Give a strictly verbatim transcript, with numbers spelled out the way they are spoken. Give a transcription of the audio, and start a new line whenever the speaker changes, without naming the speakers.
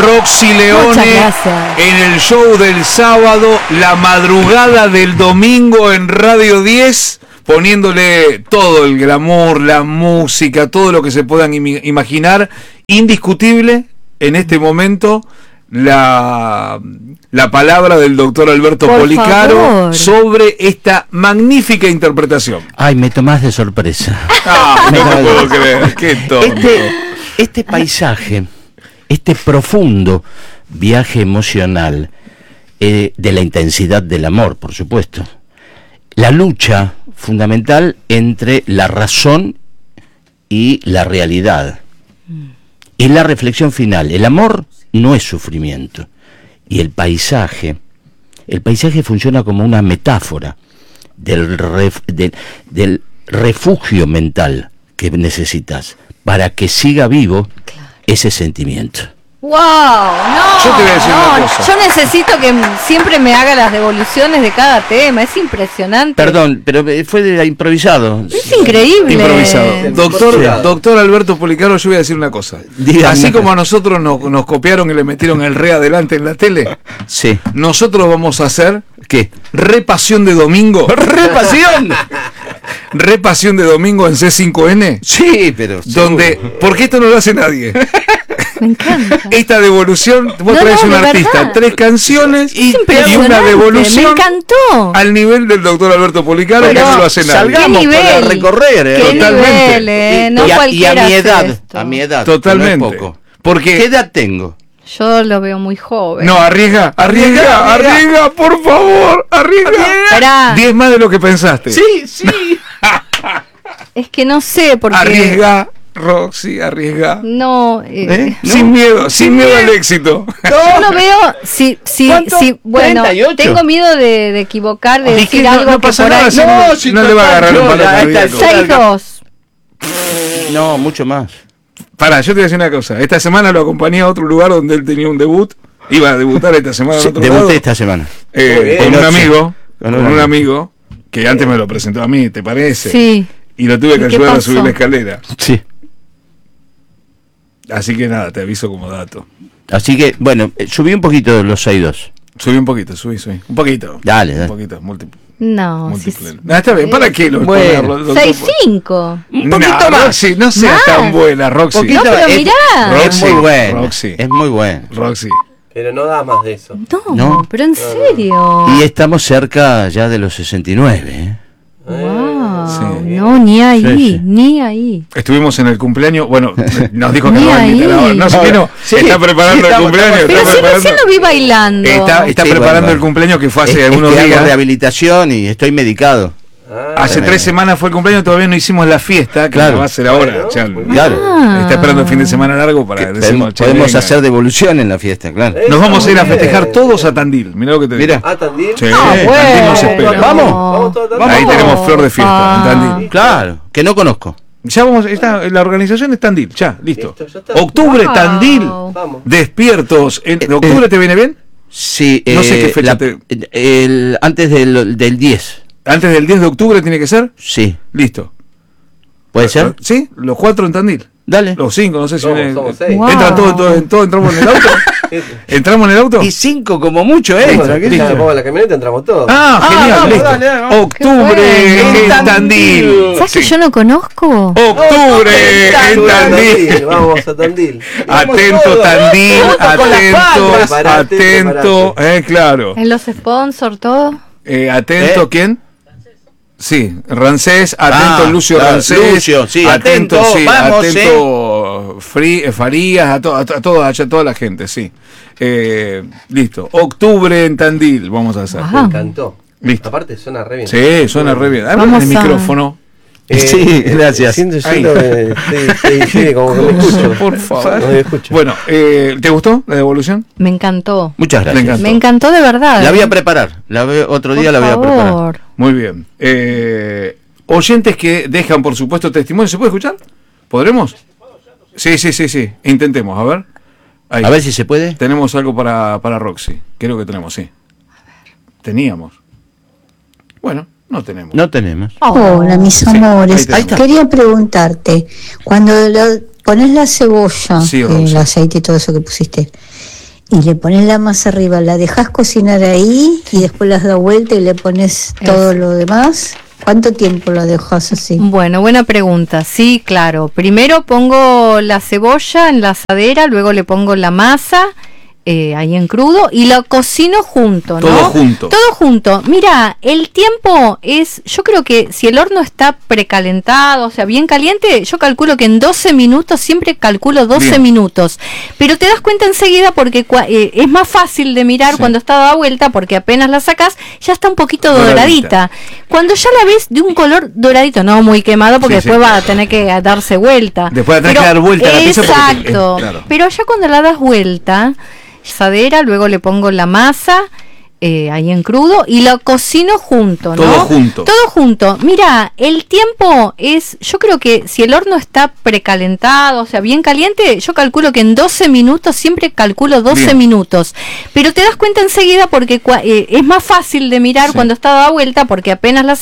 Roxy Leone en el show del sábado, la madrugada del domingo en Radio diez, poniéndole todo el glamour, la música, todo lo que se puedan im- imaginar. Indiscutible en este momento la, la palabra del doctor Alberto
Por
Policaro
favor.
sobre esta magnífica interpretación.
Ay, me tomás de sorpresa.
Ah, no puedo creer, qué tonto.
Este, este paisaje, este profundo viaje emocional eh, de la intensidad del amor, por supuesto. La lucha fundamental entre la razón y la realidad. Y la reflexión final. El amor no es sufrimiento. Y el paisaje, el paisaje funciona como una metáfora del, ref, del, del refugio mental que necesitas para que siga vivo ese sentimiento.
¡Wow! No,
Yo te voy a decir
no,
una cosa.
yo necesito que siempre me haga las devoluciones de cada tema, es impresionante.
Perdón, pero fue de improvisado.
Es increíble.
Improvisado. Doctor,
Sí.
doctor Alberto Policaro, yo voy a decir una cosa.
Dígame.
Así como a nosotros nos, nos copiaron y le metieron el re adelante en la tele,
Sí.
nosotros vamos a hacer
¿Qué?
Repasión de domingo.
¡Repasión!
Repasión de domingo en C cinco N.
Sí, pero...
Donde, porque esto no lo hace nadie.
Me encanta.
Esta devolución, vos
No,
traes
no,
un
de
artista,
verdad.
tres canciones y, y
Impresionante,
una devolución
me encantó.
al nivel del doctor Alberto Policaro,
Pero
que no lo hace nadie.
salgamos
¿Qué nivel?
para recorrer, ¿eh?
¿Qué
Totalmente.
nivel, eh? No
y, a, y a
cualquiera
mi
hace
edad,
esto.
a mi edad,
Totalmente.
que no es poco.
Porque
¿Qué edad tengo?
Yo lo veo muy joven.
no, arriesga, arriesga,
Arriesga,
arriesga, por favor, arriesga.
Esperá.
Diez más de lo que pensaste.
Sí, sí.
Es que no sé, porque...
Arriesga, Roxy, arriesga.
No, eh,
¿Eh?
¿No?
Sin miedo, sin
Sin
miedo
miedo.
al éxito.
yo lo veo, si, si,
¿Cuánto?
si, bueno,
treinta y ocho.
tengo miedo de, de equivocar, de
¿Y
decir
qué? No-
algo
no
que
pasa
por
nada
ahí...
si no-
si
no le va a agarrar un palo
a esta
cardíaco.
altura-
seis dos.
No, mucho más.
Pará, yo te voy a decir una cosa. Esta semana lo acompañé a otro lugar donde él tenía un debut. Iba a debutar esta semana en
Sí,
otro
debuté
lado.
esta semana.
Eh,
Muy bien.
con un
Anoche.
amigo,
Con
con
un
un
amigo.
amigo que antes me lo presentó a mí, ¿te parece?
Sí.
Y lo tuve que
¿Y qué
ayudar a
pasó?
subir la escalera.
Sí.
Así que nada, te aviso como dato.
Así que, bueno, eh, subí un poquito los seis dos.
Subí un poquito, subí, subí. Un poquito.
Dale,
Un
dale.
poquito, múltiple.
No, sí,
múltiple. Ah, está bien, ¿para qué lo
Bueno.
ponerlo, doctor?
seis cinco.
Un poquito
No,
más.
Roxy, no seas
Más.
tan buena, Roxy.
Poquito-
No, pero
es-
mirá.
Es
Roxy,
muy bueno.
Roxy.
Es muy bueno.
Roxy.
Pero no da más de eso.
No,
No.
pero en serio.
Y estamos cerca ya de los sesenta y nueve, ¿eh?
Wow,
Sí.
no, ni ahí,
Sí, sí.
ni ahí.
Estuvimos en el cumpleaños, bueno, nos dijo que
Ni
no va a invitar
ahí.
ahora. No sé qué no,
Sí,
está preparando
sí,
el
estamos-
cumpleaños.
Pero
está
si
preparando,
recién lo vi bailando.
está, está
Sí,
preparando
bueno,
el cumpleaños que fue hace
Es- es
unos
que hago
días.
rehabilitación y estoy medicado.
Ah,
Hace
Bueno.
tres semanas fue el cumpleaños, todavía no hicimos la fiesta, que
Claro.
la va a hacer ahora.
Bueno,
o sea,
muy
Claro.
Ah.
está esperando el fin de semana largo para
Que
decirnos,
podemos
che,
podemos
venga.
hacer devolución en la fiesta, claro.
Eh.
Nos vamos a ir a
Muy bien.
festejar todos a Tandil. Mirá lo que te digo.
Mira.
Ah, Tandil.
Sí,
Ah,
Tandil
bueno.
nos espera.
Vamos.
Vamos todos a Tandil.
Ahí tenemos flor de fiesta en
Ah.
Tandil.
Claro, que no conozco.
Ya vamos, está, la organización es Tandil, ya, listo.
Listo, ya está.
Octubre,
Wow.
Tandil,
Vamos.
despiertos. En, ¿en ¿Octubre te viene bien?
Sí,
No sé
eh,
qué fecha
la-
te-
el, antes del, del diez.
Antes del diez de octubre tiene que ser.
Sí.
Listo.
¿Puede ser?
¿Sí? Los cuatro en Tandil.
Dale.
Los cinco, no sé si
Somos-
viene-
somos seis.
Wow.
¿Entran todos, todos, todos entramos en el auto? ¿Entramos en el auto?
Y cinco como mucho, ¿eh?
Vamos,
Tranquilo.
ya me pongo en la camioneta, entramos todos.
Ah,
Ah,
genial,
vamos,
listo.
dale, dale.
Octubre
Qué bueno.
en
En
Tandil.
Tandil.
¿Sabes que
Sí.
yo no conozco?
Octubre en
Octubre en
Tandil.
Vamos a Tandil.
Vamos
Atento
todos,
Tandil,
todos con las
atento,
palmas.
Preparate,
atento,
preparate.
eh, claro.
En los sponsors, todo.
Eh, atento,
¿Eh?
¿quién? Sí, Rancés, atento
Ah,
Lucio
claro,
Rancés,
Lucio, sí,
atento,
atento,
sí,
vamos,
atento Fri- eh, Farías, a, to- a, to- a toda, a toda la gente, sí. Eh, listo, octubre en Tandil, vamos a hacer.
Ajá.
Me encantó.
Listo.
Aparte suena re bien.
Sí, suena re bien. Habla
Vamos
en el
a-
micrófono.
Sí, gracias.
Siento,
Ahí.
siento que estoy, estoy- sí, como que me escucho.
Por favor.
No me escucho.
Bueno, eh, ¿te gustó la devolución?
Me encantó.
Muchas
Me
gracias.
encanta.
Me encantó de verdad.
La voy
¿eh?
a preparar. La voy- otro
Por
día la voy a preparar.
favor.
Muy bien. Eh, oyentes que dejan, por supuesto, testimonio. ¿Se puede escuchar? ¿Podremos? Sí, sí, sí, sí. Intentemos, a ver. Ahí.
A ver si se puede.
Tenemos algo para, para Roxy. Creo que tenemos, sí. Teníamos. Bueno, no tenemos.
No tenemos.
Hola, mis
Sí, ahí
amores.
tenemos.
Quería preguntarte, cuando lo- pones la cebolla,
Sí,
eh,
Roxy.
el aceite y todo eso que pusiste, y le pones la masa arriba, la dejas cocinar ahí y después las das vuelta y le pones todo lo demás. ¿Cuánto tiempo lo dejas así?
Bueno, buena pregunta. Sí, claro. Primero pongo la cebolla en la asadera, luego le pongo la masa eh, ahí en crudo y lo cocino junto, ¿no?
Todo junto.
Todo junto. Mira, el tiempo es, yo creo que si el horno está precalentado, o sea, bien caliente, yo calculo que en doce minutos, siempre calculo doce
Bien.
minutos. Pero te das cuenta enseguida porque cua- eh, es más fácil de mirar
Sí.
cuando está dada vuelta, porque apenas la sacás, ya está un poquito
Doradita.
doradita. Cuando ya la ves de un color doradito, no muy quemado, porque
Sí, sí.
después va a tener que darse vuelta.
Después va a tener que dar vuelta a la pizza porque-
Exacto.
eh, claro.
Pero ya cuando la das vuelta, asadera, luego le pongo la masa eh, ahí en crudo y lo cocino junto, ¿no?
Todo junto.
Todo junto. Mira, el tiempo es, yo creo que si el horno está precalentado, o sea, bien caliente, yo calculo que en doce minutos, siempre calculo doce
Bien.
minutos. Pero te das cuenta enseguida porque cua- eh, es más fácil de mirar
Sí.
cuando está dada vuelta, porque apenas la